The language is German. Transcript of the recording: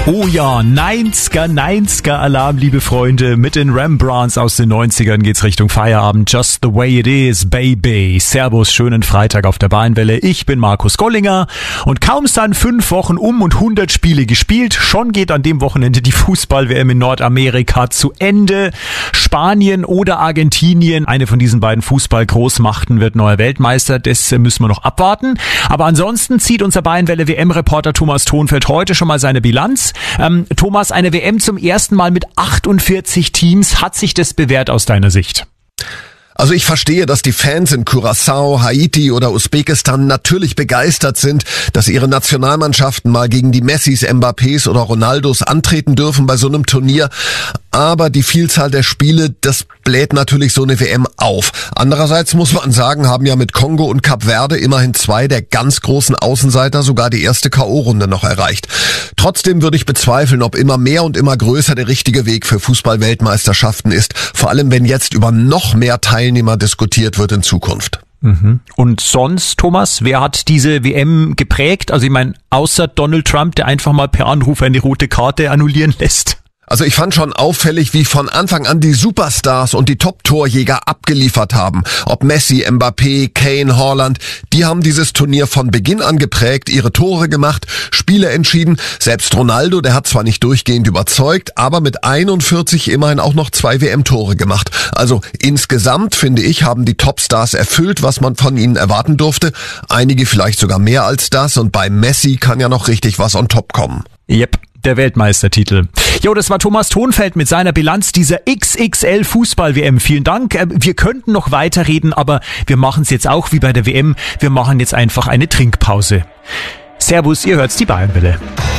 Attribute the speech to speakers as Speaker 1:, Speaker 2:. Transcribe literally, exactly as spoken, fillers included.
Speaker 1: Oh ja, neunziger, neunziger Alarm, liebe Freunde. Mit den Rembrandts aus den neunzigern geht's Richtung Feierabend. Just the way it is, baby. Servus, schönen Freitag auf der Bayernwelle. Ich bin Markus Gollinger und kaum sind fünf Wochen um und hundert Spiele gespielt. Schon geht an dem Wochenende die Fußball-W M in Nordamerika zu Ende. Spanien oder Argentinien, eine von diesen beiden Fußball-Großmachten wird neuer Weltmeister. Das müssen wir noch abwarten. Aber ansonsten zieht unser Bayernwelle-W M-Reporter Thomas Thonfeld heute schon mal seine Bilanz. Ähm, Thomas, eine W M zum ersten Mal mit achtundvierzig Teams. Hat sich das bewährt aus deiner Sicht?
Speaker 2: Also ich verstehe, dass die Fans in Curaçao, Haiti oder Usbekistan natürlich begeistert sind, dass ihre Nationalmannschaften mal gegen die Messis, Mbappés oder Ronaldos antreten dürfen bei so einem Turnier. Aber die Vielzahl der Spiele, das bläht natürlich so eine W M auf. Andererseits muss man sagen, haben ja mit Kongo und Kap Verde immerhin zwei der ganz großen Außenseiter sogar die erste K O-Runde noch erreicht. Trotzdem würde ich bezweifeln, ob immer mehr und immer größer der richtige Weg für Fußball-Weltmeisterschaften ist. Vor allem, wenn jetzt über noch mehr Teilnehmer diskutiert wird in Zukunft.
Speaker 1: Mhm. Und sonst, Thomas, wer hat diese W M geprägt? Also ich meine, außer Donald Trump, der einfach mal per Anruf eine rote Karte annullieren lässt.
Speaker 2: Also ich fand schon auffällig, wie von Anfang an die Superstars und die Top-Torjäger abgeliefert haben. Ob Messi, Mbappé, Kane, Haaland, die haben dieses Turnier von Beginn an geprägt, ihre Tore gemacht, Spiele entschieden. Selbst Ronaldo, der hat zwar nicht durchgehend überzeugt, aber mit einundvierzig immerhin auch noch zwei W M-Tore gemacht. Also insgesamt, finde ich, haben die Topstars erfüllt, was man von ihnen erwarten durfte. Einige vielleicht sogar mehr als das und bei Messi kann ja noch richtig was on top kommen.
Speaker 1: Yep. Der Weltmeistertitel. Jo, das war Thomas Thonfeld mit seiner Bilanz dieser X X L-Fußball-W M. Vielen Dank. Wir könnten noch weiterreden, aber wir machen es jetzt auch wie bei der W M. Wir machen jetzt einfach eine Trinkpause. Servus, ihr hört's, die Bayernwelle.